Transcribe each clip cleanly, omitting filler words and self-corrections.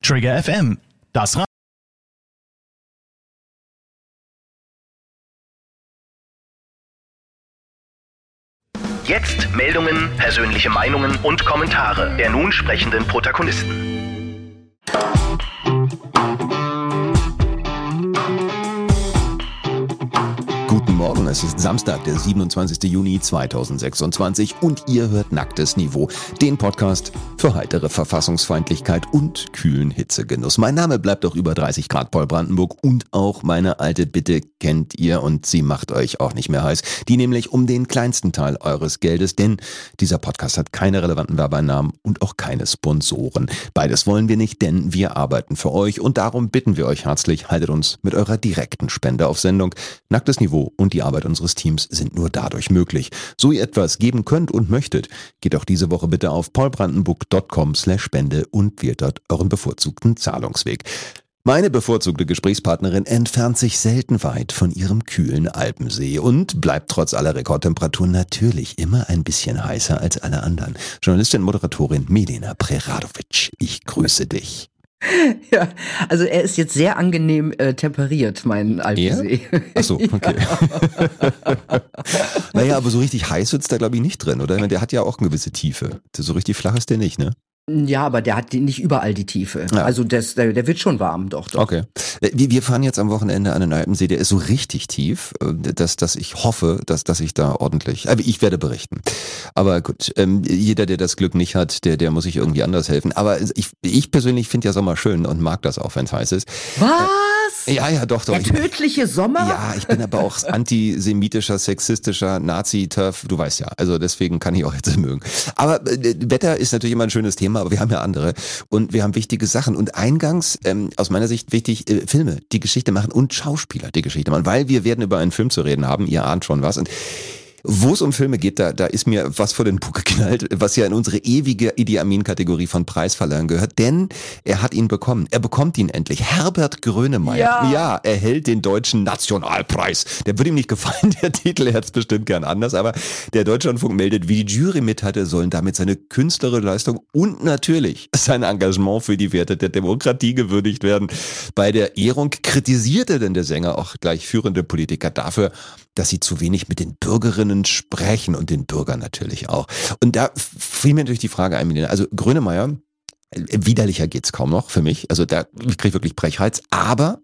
Trigger FM, das Jetzt Meldungen, persönliche Meinungen und Kommentare der nun sprechenden Protagonisten. Guten Morgen, es ist Samstag, der 27. Juni 2026 und ihr hört Nacktes Niveau, den Podcast für heitere Verfassungsfeindlichkeit und kühlen Hitzegenuss. Mein Name bleibt doch über 30 Grad Paul Brandenburg und auch meine alte Bitte kennt ihr und sie macht euch auch nicht mehr heiß. Die nämlich um den kleinsten Teil eures Geldes, denn dieser Podcast hat keine relevanten Werbeeinnahmen und auch keine Sponsoren. Beides wollen wir nicht, denn wir arbeiten für euch und darum bitten wir euch herzlich, haltet uns mit eurer direkten Spende auf Sendung. Nacktes Niveau und die Arbeit unseres Teams sind nur dadurch möglich. So ihr etwas geben könnt und möchtet, geht auch diese Woche bitte auf paulbrandenburg.com/Spende und wählt dort euren bevorzugten Zahlungsweg. Meine bevorzugte Gesprächspartnerin entfernt sich selten weit von ihrem kühlen Alpensee und bleibt trotz aller Rekordtemperaturen natürlich immer ein bisschen heißer als alle anderen. Journalistin und Moderatorin Milena Preradovic, ich grüße dich. Ja, also er ist jetzt sehr angenehm temperiert, mein Alpensee. Ja? Ach so, okay. Naja, aber so richtig heiß wird's da glaube ich nicht drin, oder? Ich meine, der hat ja auch eine gewisse Tiefe. So richtig flach ist der nicht, ne? Ja, aber der hat nicht überall die Tiefe. Ja. Also der wird schon warm, doch. Okay. Wir fahren jetzt am Wochenende an den Alpensee, der ist so richtig tief, dass ich hoffe, dass ich da ordentlich, ich werde berichten. Aber gut, jeder, der das Glück nicht hat, der muss sich irgendwie anders helfen. Aber ich persönlich finde ja Sommer schön und mag das auch, wenn es heiß ist. Was? Ja, doch. Der tödliche Sommer? Ja, ich bin aber auch antisemitischer, sexistischer Nazi-Turf, du weißt ja, also deswegen kann ich auch jetzt mögen. Aber Wetter ist natürlich immer ein schönes Thema, aber wir haben ja andere und wir haben wichtige Sachen und eingangs, aus meiner Sicht wichtig, Filme, die Geschichte machen und Schauspieler, die Geschichte machen, weil wir werden über einen Film zu reden haben, ihr ahnt schon was und wo es um Filme geht, da ist mir was vor den Bug geknallt, was ja in unsere ewige Idi Amin-Kategorie von Preisverleihern gehört, denn er hat ihn bekommen. Er bekommt ihn endlich. Herbert Grönemeyer. Ja, erhält den Deutschen Nationalpreis. Der würde ihm nicht gefallen, der Titel, er hat es bestimmt gern anders, aber der Deutschlandfunk meldet, wie die Jury mit hatte, sollen damit seine künstlerische Leistung und natürlich sein Engagement für die Werte der Demokratie gewürdigt werden. Bei der Ehrung kritisierte denn der Sänger auch gleich führende Politiker dafür, dass sie zu wenig mit den Bürgerinnen sprechen und den Bürgern natürlich auch. Und da fiel mir natürlich die Frage ein, also Grönemeyer, widerlicher geht's kaum noch für mich, also da kriege ich wirklich Brechreiz, aber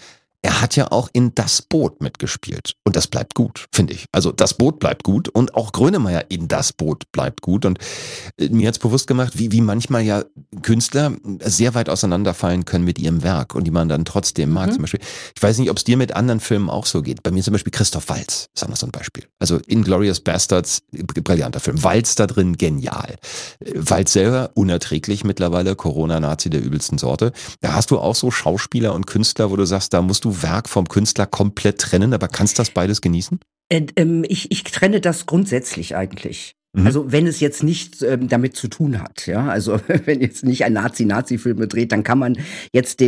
er hat ja auch in Das Boot mitgespielt und das bleibt gut, finde ich. Also Das Boot bleibt gut und auch Grönemeyer in Das Boot bleibt gut und mir hat's bewusst gemacht, wie manchmal ja Künstler sehr weit auseinanderfallen können mit ihrem Werk und die man dann trotzdem mag. Zum Beispiel, ich weiß nicht, ob es dir mit anderen Filmen auch so geht. Bei mir zum Beispiel Christoph Waltz, ist auch noch so ein Beispiel. Also Inglourious Basterds, brillanter Film. Waltz da drin, genial. Waltz selber, unerträglich mittlerweile, Corona-Nazi der übelsten Sorte. Da hast du auch so Schauspieler und Künstler, wo du sagst, da musst du Werk vom Künstler komplett trennen, aber kannst das beides genießen? Ich trenne das grundsätzlich eigentlich. Also wenn es jetzt nichts damit zu tun hat, ja, also wenn jetzt nicht ein Nazi-Filme dreht, dann kann man jetzt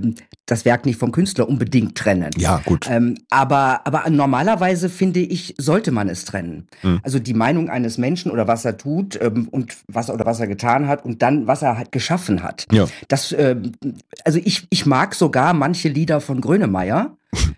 das Werk nicht vom Künstler unbedingt trennen. Ja, gut. Aber normalerweise finde ich, sollte man es trennen. Also die Meinung eines Menschen oder was er tut und was er getan hat und dann was er halt geschaffen hat. Ja. Das, also ich mag sogar manche Lieder von Grönemeyer.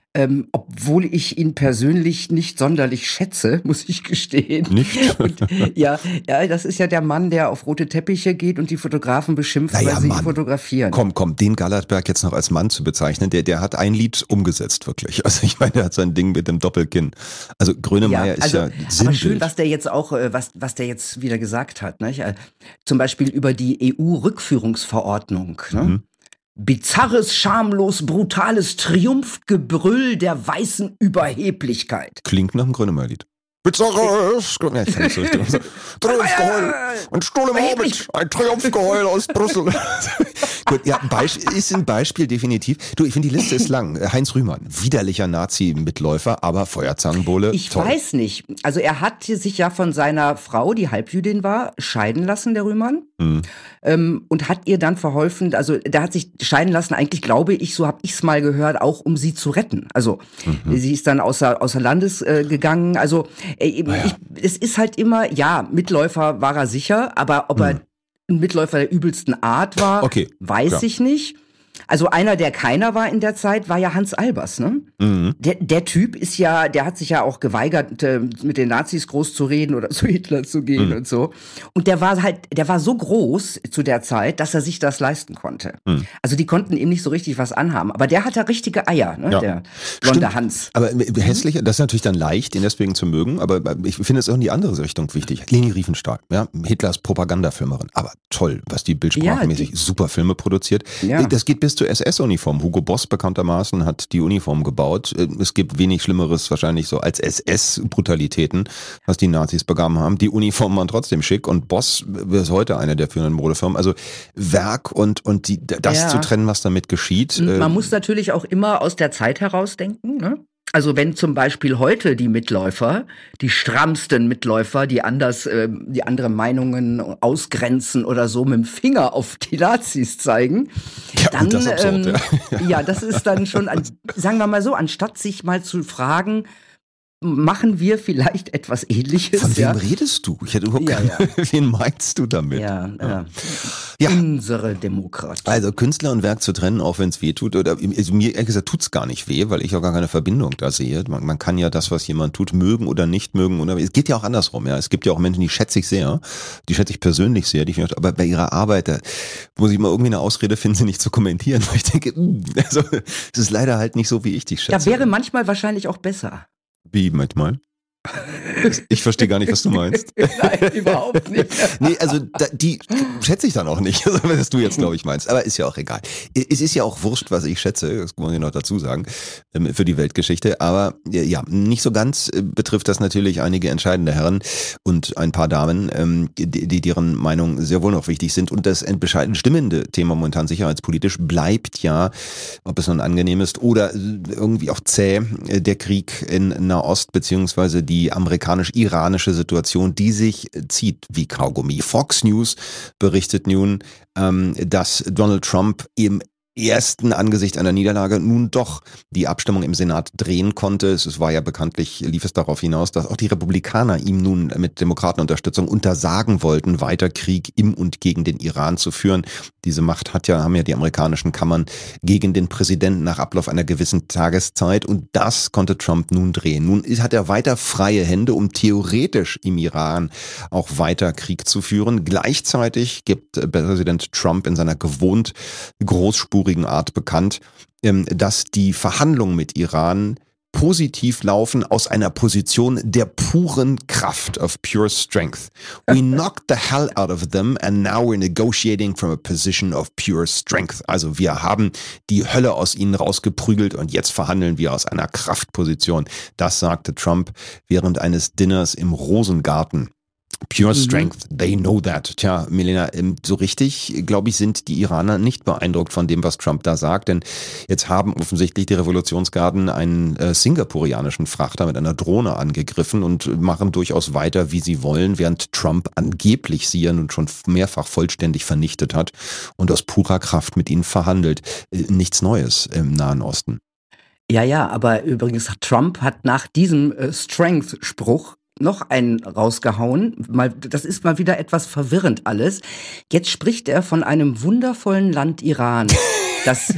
Obwohl ich ihn persönlich nicht sonderlich schätze, muss ich gestehen. Nicht? Und, ja, das ist ja der Mann, der auf rote Teppiche geht und die Fotografen beschimpft, weil sie ihn fotografieren. Komm, den Gallertberg jetzt noch als Mann zu bezeichnen, der hat ein Lied umgesetzt, wirklich. Also ich meine, der hat sein Ding mit dem Doppelkinn. Also Grönemeyer ist ja Sinnbild. Aber schön, was der jetzt auch, was der jetzt wieder gesagt hat, ne? Zum Beispiel über die EU-Rückführungsverordnung, ne? Bizarres, schamlos, brutales Triumphgebrüll der weißen Überheblichkeit. Klingt nach einem Grönemeyer-Lied. Bizarres, ja, ich fand das so richtig. Triumphgeheul, ein Stuhl im Orbit, ein Triumphgeheul aus Brüssel. Gut, ja, ist ein Beispiel definitiv. Du, ich finde, die Liste ist lang. Heinz Rühmann, widerlicher Nazi-Mitläufer, aber Feuerzangenbowle. Ich weiß nicht. Also er hat sich ja von seiner Frau, die Halbjüdin war, scheiden lassen, der Rühmann. Und hat ihr dann verholfen, also der hat sich scheiden lassen, eigentlich glaube ich, so habe ich es mal gehört, auch um sie zu retten. Also sie ist dann außer Landes gegangen. Also es ist halt immer, ja, Mitläufer war er sicher, aber ob er ein Mitläufer der übelsten Art war, weiß ich nicht. Also einer, der keiner war in der Zeit, war ja Hans Albers, ne? Mhm. Der Typ ist ja, der hat sich ja auch geweigert, mit den Nazis groß zu reden oder zu Hitler zu gehen und so. Und der war so groß zu der Zeit, dass er sich das leisten konnte. Mhm. Also die konnten ihm nicht so richtig was anhaben. Aber der hat da richtige Eier, ne? Der blonde Hans. Aber hässlich, das ist natürlich dann leicht, ihn deswegen zu mögen. Aber ich finde es auch in die andere Richtung wichtig. Leni Riefenstahl, ja, Hitlers Propagandafilmerin. Aber toll, was die bildsprachmäßig super Filme produziert. Ja. Das geht bis zur SS-Uniform. Hugo Boss bekanntermaßen hat die Uniform gebaut. Es gibt wenig Schlimmeres wahrscheinlich so als SS-Brutalitäten, was die Nazis begangen haben. Die Uniformen waren trotzdem schick und Boss ist heute eine der führenden Modefirmen. Also Werk und das zu trennen, was damit geschieht. Man muss natürlich auch immer aus der Zeit herausdenken, ne? Also wenn zum Beispiel heute die Mitläufer, die strammsten Mitläufer, die andere Meinungen ausgrenzen oder so mit dem Finger auf die Nazis zeigen, dann das ist absurd, ja, das ist dann schon, sagen wir mal so, anstatt sich mal zu fragen, machen wir vielleicht etwas Ähnliches? Von wem redest du? Ich hätte überhaupt wen meinst du damit? Ja. Unsere Demokratie. Also Künstler und Werk zu trennen, auch wenn es weh tut, oder also mir ehrlich gesagt tut's gar nicht weh, weil ich auch gar keine Verbindung da sehe. Man kann ja das, was jemand tut, mögen oder nicht mögen. Oder es geht ja auch andersrum. Ja, es gibt ja auch Menschen, die schätze ich sehr, die schätze ich persönlich sehr, aber bei ihrer Arbeit, da muss ich mal irgendwie eine Ausrede finden, sie nicht zu kommentieren, weil ich denke, also es ist leider halt nicht so, wie ich dich schätze. Da wäre manchmal wahrscheinlich auch besser. Wie, manchmal? Ich verstehe gar nicht, was du meinst. Nein, überhaupt nicht. Nee, also die schätze ich dann auch nicht, was du jetzt, glaube ich, meinst. Aber ist ja auch egal. Es ist ja auch wurscht, was ich schätze, das muss ich noch dazu sagen, für die Weltgeschichte. Aber ja, nicht so ganz betrifft das natürlich einige entscheidende Herren und ein paar Damen, deren Meinung sehr wohl noch wichtig sind. Und das entscheidend stimmende Thema momentan sicherheitspolitisch bleibt ja, ob es nun angenehm ist oder irgendwie auch zäh, der Krieg in Nahost beziehungsweise die amerikanisch-iranische Situation, die sich zieht wie Kaugummi. Fox News berichtet nun, dass Donald Trump im ersten angesichts einer Niederlage nun doch die Abstimmung im Senat drehen konnte. Es war ja bekanntlich, lief es darauf hinaus, dass auch die Republikaner ihm nun mit Demokratenunterstützung untersagen wollten, weiter Krieg im und gegen den Iran zu führen. Diese Macht haben ja die amerikanischen Kammern gegen den Präsidenten nach Ablauf einer gewissen Tageszeit und das konnte Trump nun drehen. Nun hat er weiter freie Hände, um theoretisch im Iran auch weiter Krieg zu führen. Gleichzeitig gibt Präsident Trump in seiner gewohnt großspurigen Art bekannt, dass die Verhandlungen mit Iran positiv laufen aus einer Position der puren Kraft, of pure strength. We knocked the hell out of them and now we're negotiating from a position of pure strength. Also wir haben die Hölle aus ihnen rausgeprügelt und jetzt verhandeln wir aus einer Kraftposition. Das sagte Trump während eines Dinners im Rosengarten. Pure strength, they know that. Tja, Milena, so richtig, glaube ich, sind die Iraner nicht beeindruckt von dem, was Trump da sagt, denn jetzt haben offensichtlich die Revolutionsgarden einen singapurianischen Frachter mit einer Drohne angegriffen und machen durchaus weiter, wie sie wollen, während Trump angeblich sie ja nun schon mehrfach vollständig vernichtet hat und aus purer Kraft mit ihnen verhandelt. Nichts Neues im Nahen Osten. Ja, aber übrigens, Trump hat nach diesem Strength-Spruch noch einen rausgehauen. Das ist mal wieder etwas verwirrend alles. Jetzt spricht er von einem wundervollen Land Iran, das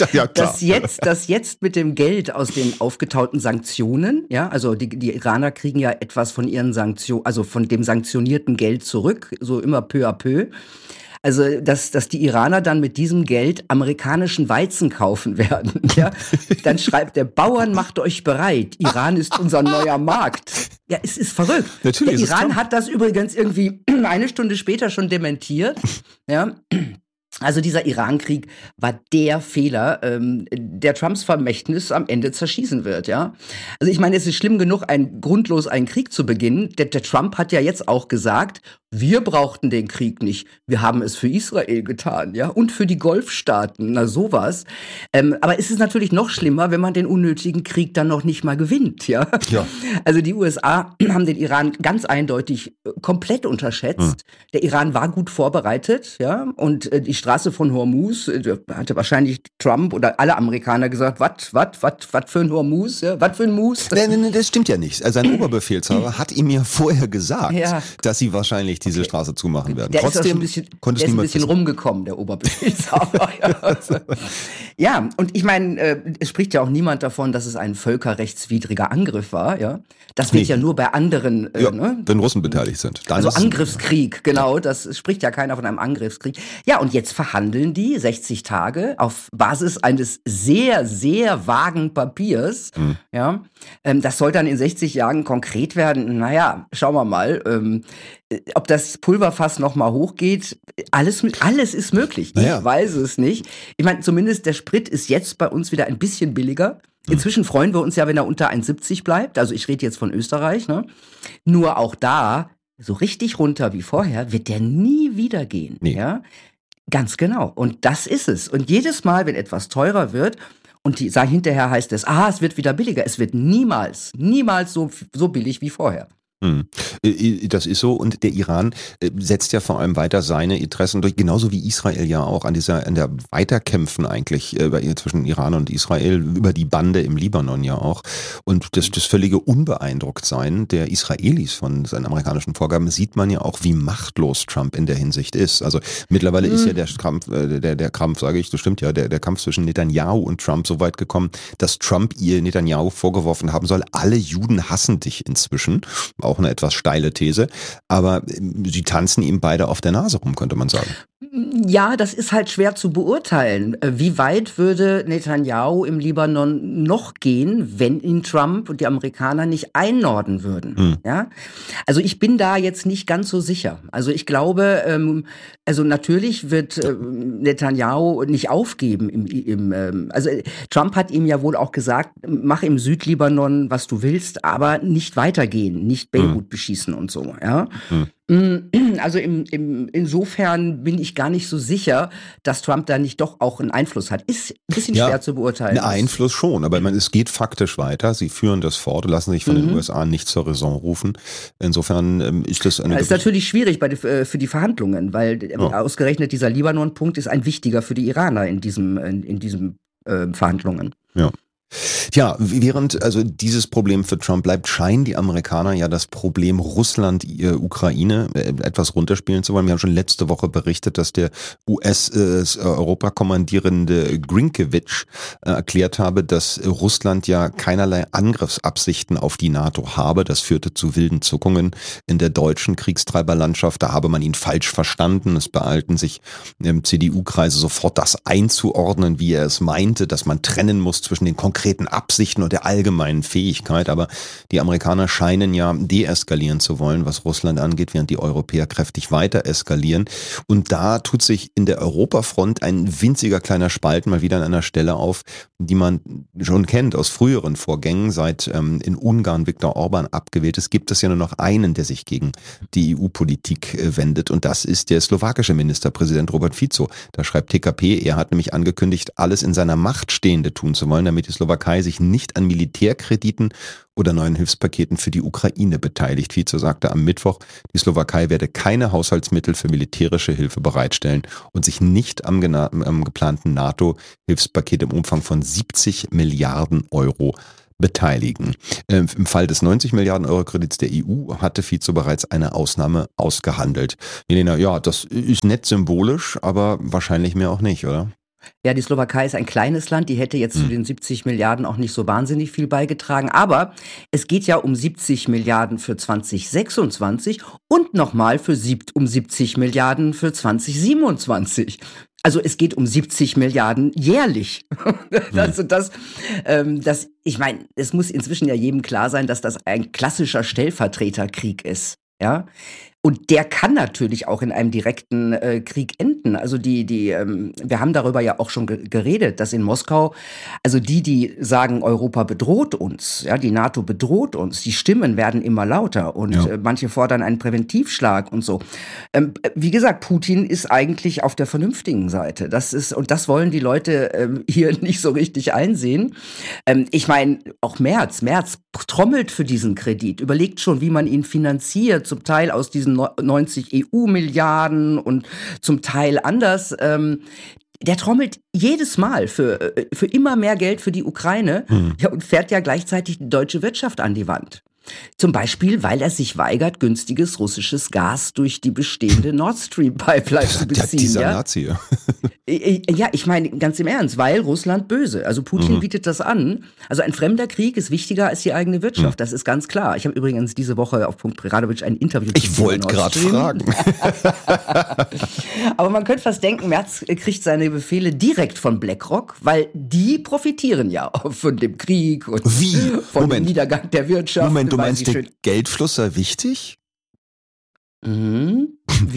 jetzt mit dem Geld aus den aufgetauten Sanktionen, ja, also die Iraner kriegen ja etwas von ihren Sanktionen, also von dem sanktionierten Geld zurück, so immer peu à peu. Also, dass die Iraner dann mit diesem Geld amerikanischen Weizen kaufen werden. Ja? Dann schreibt der Bauern, macht euch bereit. Iran ist unser neuer Markt. Ja, es ist verrückt. Natürlich der Iran hat das übrigens irgendwie eine Stunde später schon dementiert. Ja. Also dieser Iran-Krieg war der Fehler, der Trumps Vermächtnis am Ende zerschießen wird, ja. Also ich meine, es ist schlimm genug, grundlos einen Krieg zu beginnen. Der Trump hat ja jetzt auch gesagt, wir brauchten den Krieg nicht. Wir haben es für Israel getan, ja, und für die Golfstaaten, na sowas. Aber es ist natürlich noch schlimmer, wenn man den unnötigen Krieg dann noch nicht mal gewinnt, ja. Also die USA haben den Iran ganz eindeutig komplett unterschätzt. Der Iran war gut vorbereitet, ja, und die Straße von Hormuz, hatte wahrscheinlich Trump oder alle Amerikaner gesagt, was für ein Hormuz, ja, was für ein Mus. Nee, das stimmt ja nicht. Also sein Oberbefehlshaber hat ihm ja vorher gesagt, dass sie wahrscheinlich diese Straße zumachen werden. Der Trotzdem ist ein bisschen rumgekommen, der Oberbefehlshaber. Ja, und ich meine, es spricht ja auch niemand davon, dass es ein völkerrechtswidriger Angriff war. Ja, das wird ja nur bei anderen, wenn Russen beteiligt sind. Dann also Angriffskrieg, genau. Das spricht ja keiner von einem Angriffskrieg. Ja, und jetzt verhandeln die 60 Tage auf Basis eines sehr, sehr vagen Papiers. Ja, das soll dann in 60 Jahren konkret werden. Naja, schauen wir mal. Ob das Pulverfass nochmal hochgeht, alles ist möglich. Ich weiß es nicht. Ich meine, zumindest der Sprit ist jetzt bei uns wieder ein bisschen billiger. Inzwischen freuen wir uns ja, wenn er unter 1,70 bleibt. Also ich rede jetzt von Österreich. Ne? Nur auch da, so richtig runter wie vorher, wird der nie wieder gehen. Nee. Ja? Ganz genau. Und das ist es. Und jedes Mal, wenn etwas teurer wird, und hinterher heißt es, es wird wieder billiger. Es wird niemals so billig wie vorher. Das ist so, und der Iran setzt ja vor allem weiter seine Interessen durch, genauso wie Israel ja auch an der Weiterkämpfen eigentlich zwischen Iran und Israel über die Bande im Libanon ja auch, und das völlige Unbeeindrucktsein der Israelis von seinen amerikanischen Vorgaben sieht man ja auch, wie machtlos Trump in der Hinsicht ist. Also mittlerweile ist ja der Kampf, sage ich, das stimmt ja, der Kampf zwischen Netanyahu und Trump so weit gekommen, dass Trump ihr Netanyahu vorgeworfen haben soll, alle Juden hassen dich inzwischen. Auch eine etwas steile These, aber sie tanzen ihm beide auf der Nase rum, könnte man sagen. Ja, das ist halt schwer zu beurteilen. Wie weit würde Netanyahu im Libanon noch gehen, wenn ihn Trump und die Amerikaner nicht einnorden würden? Ja? Also ich bin da jetzt nicht ganz so sicher. Also ich glaube, also natürlich wird Netanyahu nicht aufgeben. Also Trump hat ihm ja wohl auch gesagt, mach im Südlibanon, was du willst, aber nicht weitergehen, nicht Beirut beschießen und so. Ja. Also insofern bin ich gar nicht so sicher, dass Trump da nicht doch auch einen Einfluss hat. Ist ein bisschen schwer zu beurteilen. Ein Einfluss schon, aber es geht faktisch weiter. Sie führen das fort, lassen sich von den USA nicht zur Raison rufen. Insofern ist das eine... Das ist natürlich schwierig für die Verhandlungen, weil ausgerechnet dieser Libanon-Punkt ist ein wichtiger für die Iraner in diesen Verhandlungen. Ja. Tja, während also dieses Problem für Trump bleibt, scheinen die Amerikaner ja das Problem Russland-Ukraine etwas runterspielen zu wollen. Wir haben schon letzte Woche berichtet, dass der US-Europakommandierende Grinkiewicz erklärt habe, dass Russland ja keinerlei Angriffsabsichten auf die NATO habe. Das führte zu wilden Zuckungen in der deutschen Kriegstreiberlandschaft. Da habe man ihn falsch verstanden. Es beeilten sich CDU-Kreise sofort das einzuordnen, wie er es meinte, dass man trennen muss zwischen den konkreten Absichten und der allgemeinen Fähigkeit, aber die Amerikaner scheinen ja deeskalieren zu wollen, was Russland angeht, während die Europäer kräftig weiter eskalieren. Und da tut sich in der Europafront ein winziger kleiner Spalt mal wieder an einer Stelle auf, die man schon kennt aus früheren Vorgängen, seit in Ungarn Viktor Orban abgewählt ist, gibt es ja nur noch einen, der sich gegen die EU-Politik wendet, und das ist der slowakische Ministerpräsident Robert Fico. Da schreibt TKP, er hat nämlich angekündigt, alles in seiner Macht Stehende tun zu wollen, damit die Slowakei sich nicht an Militärkrediten oder neuen Hilfspaketen für die Ukraine beteiligt. Fico sagte am Mittwoch, die Slowakei werde keine Haushaltsmittel für militärische Hilfe bereitstellen und sich nicht am geplanten NATO-Hilfspaket im Umfang von 70 Milliarden Euro beteiligen. Im Fall des 90 Milliarden Euro Kredits der EU hatte Fico bereits eine Ausnahme ausgehandelt. Jelena, ja, das ist nett symbolisch, aber wahrscheinlich mehr auch nicht, oder? Ja, die Slowakei ist ein kleines Land, die hätte jetzt zu den 70 Milliarden auch nicht so wahnsinnig viel beigetragen, aber es geht ja um 70 Milliarden für 2026 und nochmal um 70 Milliarden für 2027. Also es geht um 70 Milliarden jährlich. Ich meine, es muss inzwischen ja jedem klar sein, dass das ein klassischer Stellvertreterkrieg ist. Ja. Und der kann natürlich auch in einem direkten Krieg enden. Also wir haben darüber ja auch schon geredet, dass in Moskau, also die sagen, Europa bedroht uns, ja, die NATO bedroht uns, die Stimmen werden immer lauter und manche fordern einen Präventivschlag und so. Wie gesagt, Putin ist eigentlich auf der vernünftigen Seite. Das wollen die Leute hier nicht so richtig einsehen. Ich meine, auch Merz trommelt für diesen Kredit, überlegt schon, wie man ihn finanziert, zum Teil aus diesen 95 EU-Milliarden und zum Teil anders. Der trommelt jedes Mal für immer mehr Geld für die Ukraine und fährt ja gleichzeitig die deutsche Wirtschaft an die Wand. Zum Beispiel, weil er sich weigert, günstiges russisches Gas durch die bestehende Nord Stream Pipeline zu beziehen. Dieser Nazi. Ja, ich meine ganz im Ernst, weil Russland böse. Also Putin bietet das an. Also ein fremder Krieg ist wichtiger als die eigene Wirtschaft. Das ist ganz klar. Ich habe übrigens diese Woche auf Punkt Preradovic ein Interview zu Ich wollte gerade fragen. Aber man könnte fast denken, Merz kriegt seine Befehle direkt von BlackRock, weil die profitieren ja von dem Krieg und von dem Niedergang der Wirtschaft. Moment, du meinst, der Geldfluss sei wichtig? Wie?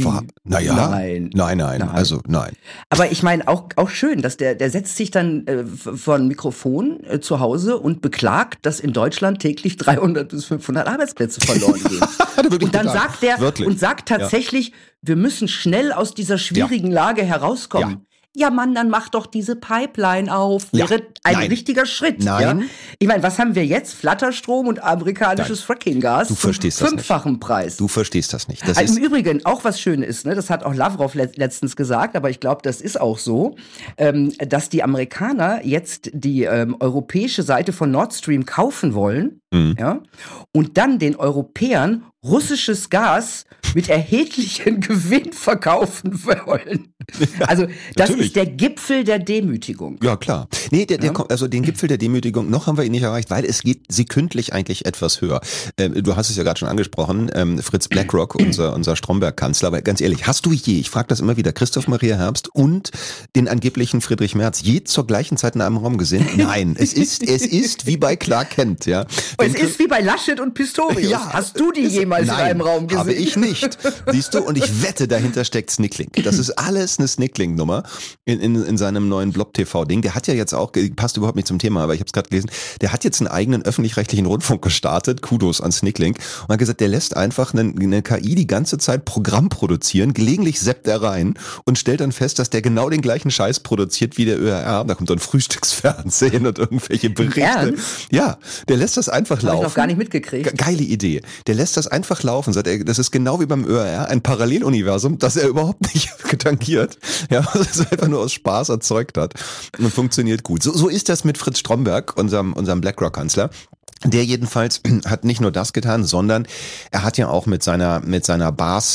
Naja, nein. Also nein. Aber ich meine auch schön, dass der setzt sich dann vor ein Mikrofon zu Hause und beklagt, dass in Deutschland täglich 300 bis 500 Arbeitsplätze verloren gehen. Und dann sagt er und sagt tatsächlich, wir müssen schnell aus dieser schwierigen Lage herauskommen. Ja. Ja, Mann, dann mach doch diese Pipeline auf. Wäre ein richtiger Schritt. Nein. Ja? Ich meine, was haben wir jetzt? Flatterstrom und amerikanisches Fracking-Gas zum 5-fachen Preis. Du verstehst das nicht. Im Übrigen, auch was schön ist, ne, das hat auch Lavrov letztens gesagt, aber ich glaube, das ist auch so, dass die Amerikaner jetzt die europäische Seite von Nord Stream kaufen wollen, ja, und dann den Europäern russisches Gas mit erheblichem Gewinn verkaufen wollen. Also das ist der Gipfel der Demütigung. Ja, klar. Nee, also den Gipfel der Demütigung, noch haben wir ihn nicht erreicht, weil es geht sekündlich eigentlich etwas höher. Du hast es ja gerade schon angesprochen, Fritz BlackRock, unser Stromberg-Kanzler, aber ganz ehrlich, hast du ich frage das immer wieder, Christoph Maria Herbst und den angeblichen Friedrich Merz je zur gleichen Zeit in einem Raum gesehen? Nein, es ist wie bei Clark Kent, ja. Es ist wie bei Laschet und Pistorius. Ja, hast du die jemals in einem Raum gesehen? Habe ich nicht. Siehst du? Und ich wette, dahinter steckt Snicklink. Das ist alles eine Snicklink-Nummer in seinem neuen Blob-TV-Ding. Der hat ja jetzt auch, passt überhaupt nicht zum Thema, aber ich habe es gerade gelesen, der hat jetzt einen eigenen öffentlich-rechtlichen Rundfunk gestartet, Kudos an Snicklink, und hat gesagt, der lässt einfach eine KI die ganze Zeit Programm produzieren, gelegentlich zappt er rein und stellt dann fest, dass der genau den gleichen Scheiß produziert wie der ÖRR. Da kommt dann Frühstücksfernsehen und irgendwelche Berichte. Ernst? Ja, der lässt das einfach laufen. Hab ich noch gar nicht mitgekriegt. Geile Idee. Der lässt das einfach laufen. Sagt er, das ist genau wie beim ÖRR, ein Paralleluniversum, das er überhaupt nicht tangiert. Ja, das er einfach nur aus Spaß erzeugt hat. Und funktioniert gut. So ist das mit Fritz Stromberg, unserem BlackRock-Kanzler. Der jedenfalls hat nicht nur das getan, sondern er hat ja auch mit seiner Bas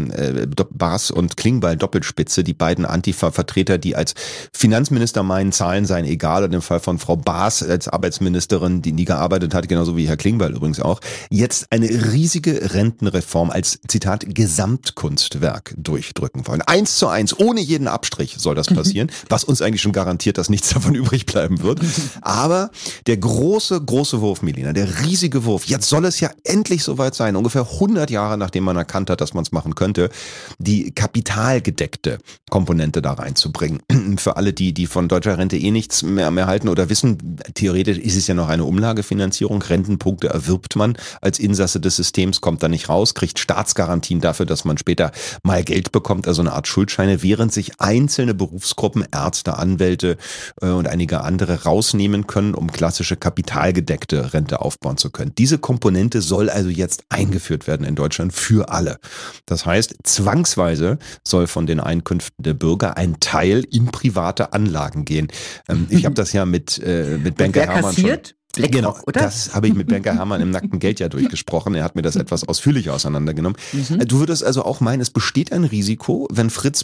und Klingbeil Doppelspitze, die beiden Antifa-Vertreter, die als Finanzminister meinen, Zahlen seien egal, und im Fall von Frau Baas als Arbeitsministerin, die nie gearbeitet hat, genauso wie Herr Klingbeil übrigens auch, jetzt eine riesige Rentenreform als, Zitat, Gesamtkunstwerk durchdrücken wollen. 1:1, ohne jeden Abstrich soll das passieren, was uns eigentlich schon garantiert, dass nichts davon übrig bleiben wird. Aber der große Wurf, der riesige Wurf, jetzt soll es ja endlich soweit sein, ungefähr 100 Jahre nachdem man erkannt hat, dass man es machen könnte, die kapitalgedeckte Komponente da reinzubringen. Für alle, die von deutscher Rente nichts mehr halten oder wissen, theoretisch ist es ja noch eine Umlagefinanzierung, Rentenpunkte erwirbt man als Insasse des Systems, kommt da nicht raus, kriegt Staatsgarantien dafür, dass man später mal Geld bekommt, also eine Art Schuldscheine, während sich einzelne Berufsgruppen, Ärzte, Anwälte und einige andere rausnehmen können, um klassische kapitalgedeckte Rente aufbauen zu können. Diese Komponente soll also jetzt eingeführt werden in Deutschland für alle. Das heißt, zwangsweise soll von den Einkünften der Bürger ein Teil in private Anlagen gehen. Ich habe das ja mit Banker Hermann schon. BlackRock, genau, oder? Das habe ich mit Banker Hermann im nackten Geld ja durchgesprochen. Er hat mir das etwas ausführlicher auseinandergenommen. Du würdest also auch meinen, es besteht ein Risiko, wenn Fritz